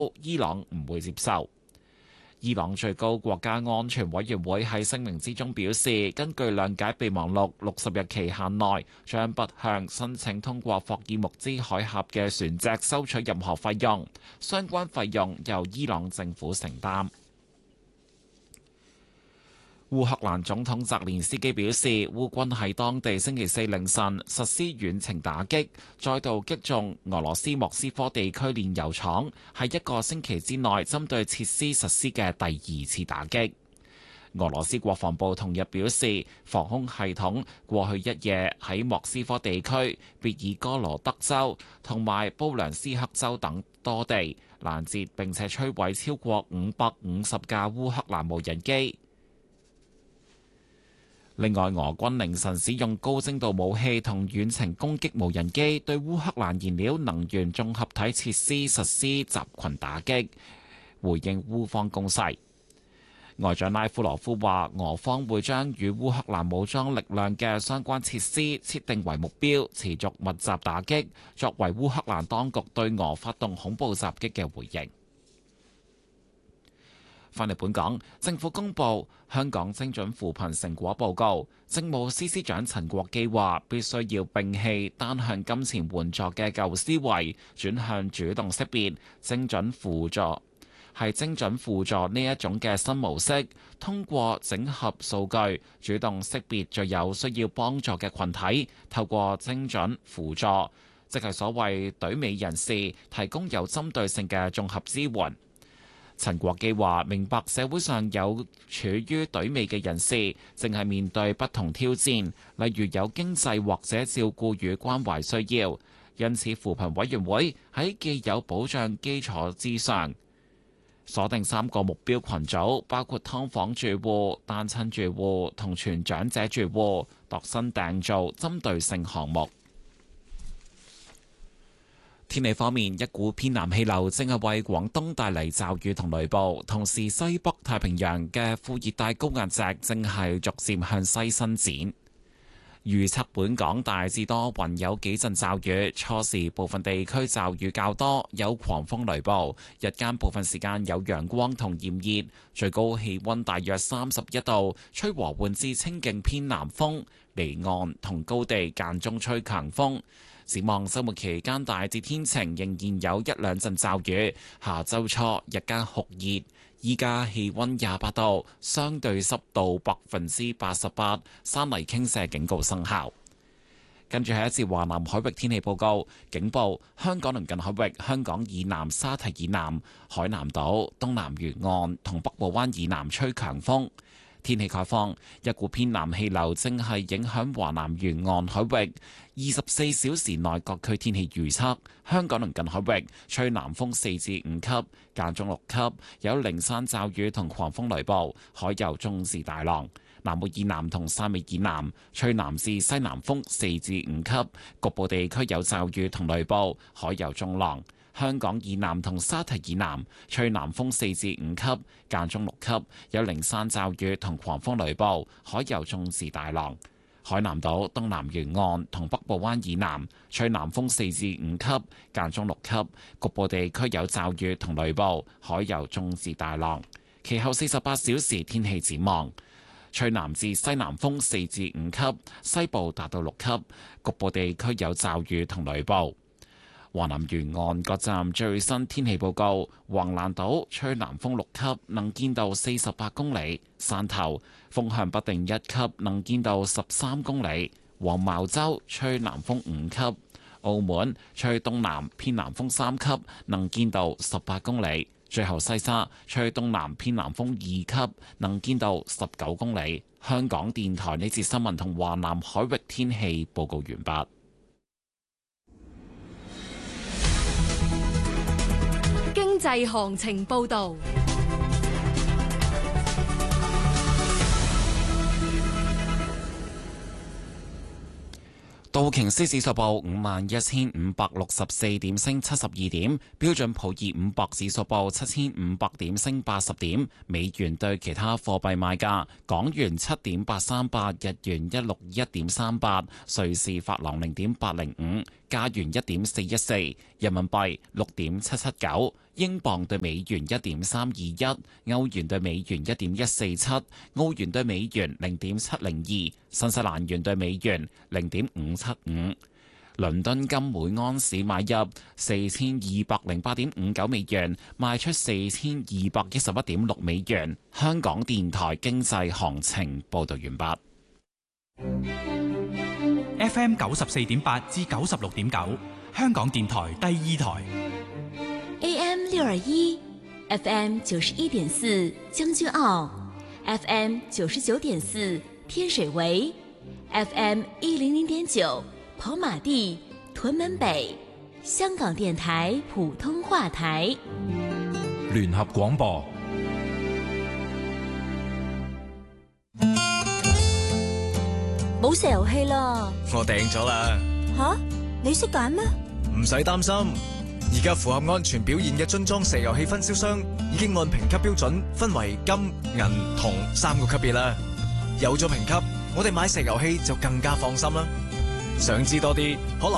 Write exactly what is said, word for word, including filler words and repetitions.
伊朗唔會接受。伊朗最高國家安全委員會喺聲明之中表示，根據諒解備忘錄，六十日期限內將不向申請通過霍爾木茲海峽嘅船隻收取任何費用，相關費用由伊朗政府承擔。烏克蘭總統澤連斯基表示，烏軍喺當地星期四凌晨實施遠程打擊，再度擊中俄羅斯莫斯科地區煉油廠，係一個星期之內針對設施實施嘅第二次打擊。俄羅斯國防部同日表示，防空系統過去一夜喺莫斯科地區、別爾哥羅德州同埋布良斯克州等多地攔截並且摧毀超過五百五十架烏克蘭無人機。另外，俄軍凌晨使用高精度武器同遠程攻擊無人機，對烏克蘭燃料能源綜合體設施實施集群打擊，回應烏方攻勢。外長拉夫羅夫話，俄方會將與烏克蘭武裝力量嘅相關設施設定為目標，持續密集打擊，作為烏克蘭當局對俄發動恐怖襲擊嘅回應。返嚟本港，政府公布香港精準扶貧成果報告。政務司司長陳國基話：必須要摒棄單向金錢援助嘅舊思維，轉向主動識別、精準輔助，係精準輔助呢一種嘅新模式。通過整合數據，主動識別最有需要幫助嘅群體，透過精準輔助，即係所謂隊尾人士，提供有針對性嘅綜合支援。陳國基話：明白社會上有處於隊尾嘅人士，正係面對不同挑戰，例如有經濟或者照顧與關懷需要。因此，扶貧委員會喺既有保障基礎之上，鎖定三個目標群組，包括劏房住戶、單親住戶同全長者住戶，度身訂造針對性項目。天氣方面，一股偏南氣流正係為廣東帶嚟驟雨同雷暴，同時西北太平洋嘅副熱帶高壓脊正係逐漸向西伸展。預測本港大致多雲，有幾陣驟雨，初時部分地區驟雨較多，有狂風雷暴。日間部分時間有陽光同炎熱，最高氣溫大約三十一度，吹和緩至清勁偏南風，離岸同高地間中吹強風。展望週末期間大致天晴，仍然有一兩陣驟雨。下週初日間酷熱，依家氣溫廿八度，相對濕度百分之八十八，山泥傾瀉警告生效。跟住係一節華南海域天氣報告，警報：香港鄰近海域、香港以南沙堤以南、海南島、東南沿岸同北部灣以南吹強風。天氣概況，一股偏南氣流正係影響華南沿岸海域。二十四小時內各區天氣預測：香港鄰近海域吹南風四至五級，間中六級，有零散驟雨同狂風雷暴，海有中至大浪。南澳以南同汕尾以南吹南至西南風四至五級，局部地區有驟雨同雷暴，海有中浪。香港以南同沙堤以南吹南風四至五級，間中六級，有零散驟雨同狂風雷暴，海有中至大浪。海南島東南沿岸同北部灣以南吹南風四至五級，間中六級，局部地區有驟雨同雷暴，海有中至大浪。其後四十八小時天氣展望，吹南至西南風四至五級，西部達到六級，局部地區有驟雨同雷暴。華南沿岸各站最新天氣報告：橫瀾島吹南風六級，能見度四十八公里；汕頭風向不定一級，能見度十三公里；黃茅洲吹南風五級；澳門吹東南偏南風三級，能見度十八公里；最後西沙吹東南偏南風二級，能見度十九公里。香港電台呢節新聞同華南海域天氣報告完畢。 經濟行情報道。 道瓊斯指數報五萬一千五百六十四點，升七十二點；標準普爾五百指數報七千五百點，升八十點。美元對其他貨幣賣價：港元七點八三八，日元一六一點三八，瑞士法郎零點八零五，加元一點四一四，人民幣六點七七九， 英鎊對美元一點三二一，歐元對美元一點一四七，澳元對美元零點七零二，新西蘭元對美元零點五七五。倫敦金每安士買入四千二百零八點五九美元，賣出四千二百一十一點六美元。香港電台經濟行情報道完畢。 F M 九十四點八至九十六點九，香港電台第二台。 A M 六二一 ，F M 九十一點四將軍澳 ，F M 九十九點四天水圍 ，F M 一零零點九。跑馬地、屯門北，香港電台普通話台， 聯合廣播。 冇石油氣啦， 我訂咗啦。 吓，你識揀咩？ 唔使擔心，而家符合安全表現嘅樽裝石油氣分銷商已經按評級標準分為金、銀、銅三個級別啦。有咗評級，我哋買石油氣就更加放心啦。想知多啲，可留